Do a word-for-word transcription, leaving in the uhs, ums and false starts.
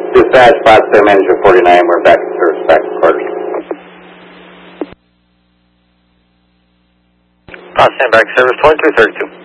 Dispatch, Box Bay Manager forty-nine, we're back to service, back to quarters. Austin, back to service twenty-two thirty-two.